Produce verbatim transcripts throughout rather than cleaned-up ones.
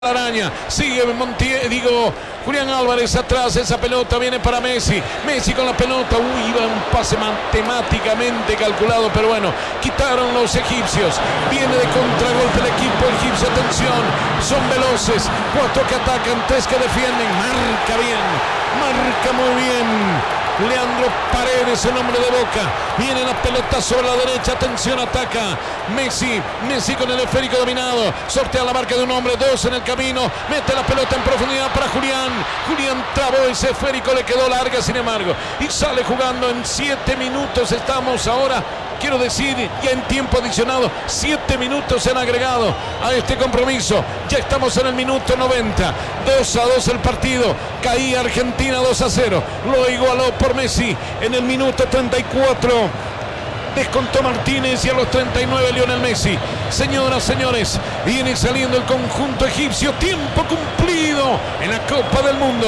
Araña, sigue Montiel, digo, Julián Álvarez atrás, esa pelota viene para Messi, Messi con la pelota, uy, iba un pase matemáticamente calculado, pero bueno, quitaron los egipcios, viene de contragolpe el equipo egipcio, atención, son veloces, cuatro que atacan, tres que defienden, marca bien, marca muy bien. Leandro Paredes, el hombre de Boca. Viene la pelota sobre la derecha. Atención, ataca Messi. Messi con el esférico dominado. Sortea la marca de un hombre. Dos en el camino. Mete la pelota en profundidad para Julián. Julián trabó ese esférico. Le quedó larga, sin embargo. Y sale jugando en siete minutos. Estamos ahora, quiero decir, ya en tiempo adicionado. Siete minutos se han agregado a este compromiso. Ya estamos en el minuto noventa. dos a dos el partido. Caía Argentina dos a cero. Lo igualó por Messi en el minuto treinta y cuatro. Descontó Martínez y a los treinta y nueve Lionel Messi. Señoras, señores, viene saliendo el conjunto egipcio. Tiempo cumplido en la Copa del Mundo.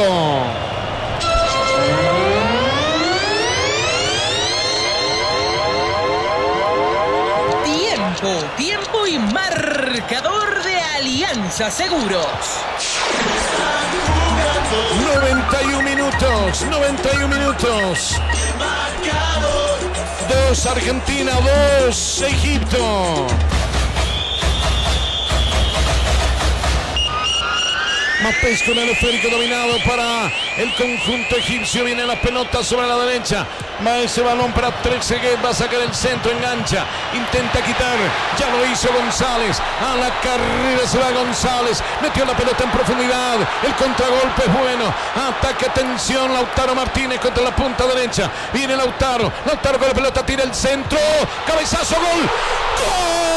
Tiempo, tiempo y marcador de Alianza Seguros. noventa y un minutos, noventa y un minutos. Dos Argentina, dos Egipto. Mapes con el esférico dominado para el conjunto egipcio. Viene la pelota sobre la derecha. Va ese balón para Trezeguet. Va a sacar el centro, engancha. Intenta quitar. Ya lo hizo González. A la carrera se va González. Metió la pelota en profundidad. El contragolpe es bueno. Ataque, atención. Lautaro Martínez contra la punta derecha. Viene Lautaro. Lautaro con la pelota. Tira el centro. Cabezazo, gol. ¡Gol!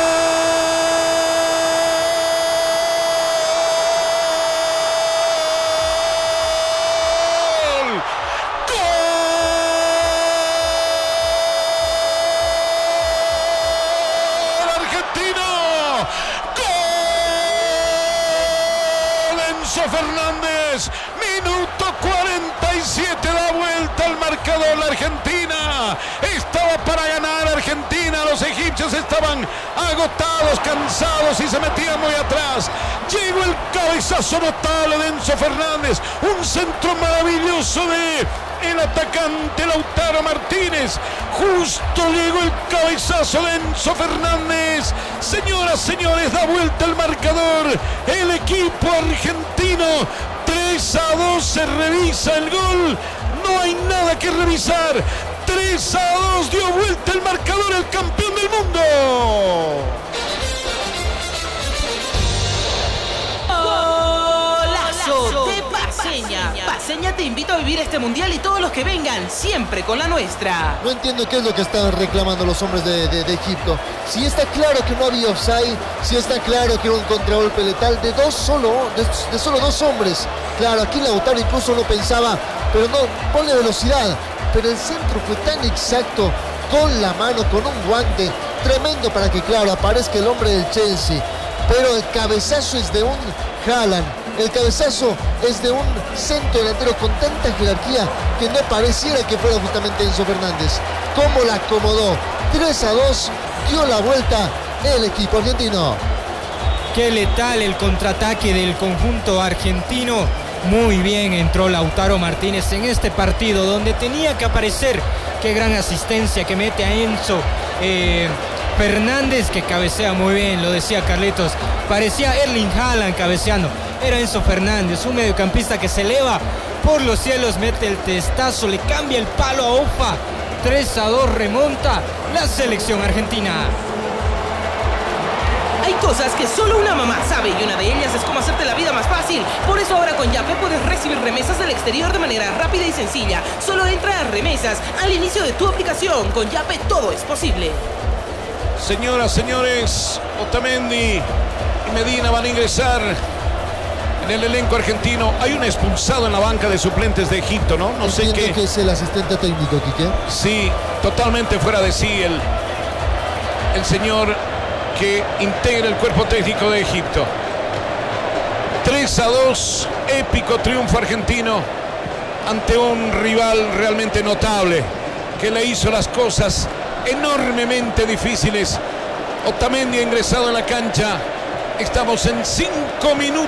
Fernández, minuto cuarenta y siete, da vuelta al marcador la Argentina. Estaba para ganar Argentina, los egipcios estaban agotados, cansados y se metían muy atrás. Llegó el cabezazo notable de Enzo Fernández, un centro maravilloso de el atacante Lautaro Martínez. Justo llegó el cabezazo de Enzo Fernández. Señoras, señores, da vuelta el marcador. El equipo argentino, tres a dos, se revisa el gol. No hay nada que revisar. tres a dos, dio vuelta el marcador, el campeón del mundo. Paseña. Paseña te invito a vivir este mundial y todos los que vengan, siempre con la nuestra. No entiendo qué es lo que están reclamando los hombres de, de, de Egipto. Si está claro que no había offside, si está claro que era un contragolpe letal de dos solo, de, de solo dos hombres. Claro, aquí Lautaro incluso no pensaba, pero no, ponle velocidad. Pero el centro fue tan exacto, con la mano, con un guante, tremendo para que, claro, aparezca el hombre del Chelsea. Pero el cabezazo es de un Haaland. El cabezazo es de un centro delantero con tanta jerarquía que no pareciera que fuera justamente Enzo Fernández. ¿Cómo la acomodó? tres a dos, dio la vuelta el equipo argentino. Qué letal el contraataque del conjunto argentino. Muy bien entró Lautaro Martínez en este partido donde tenía que aparecer. Qué gran asistencia que mete a Enzo eh, Fernández, que cabecea muy bien, lo decía Carlitos. Parecía Erling Haaland cabeceando. Era Enzo Fernández, un mediocampista que se eleva por los cielos, mete el testazo, le cambia el palo a Ofa. tres a dos remonta la selección argentina. Hay cosas que solo una mamá sabe y una de ellas es cómo hacerte la vida más fácil. Por eso ahora con Yape puedes recibir remesas del exterior de manera rápida y sencilla. Solo entra a remesas al inicio de tu aplicación. Con Yape todo es posible. Señoras, señores, Otamendi y Medina van a ingresar en el elenco argentino. Hay un expulsado en la banca de suplentes de Egipto, ¿no? No sé qué. que es el asistente técnico, Quique. Sí, totalmente fuera de sí el, el señor que integra el cuerpo técnico de Egipto. tres a dos, épico triunfo argentino ante un rival realmente notable que le hizo las cosas enormemente difíciles. Otamendi ha ingresado en la cancha Estamos en cinco minutos.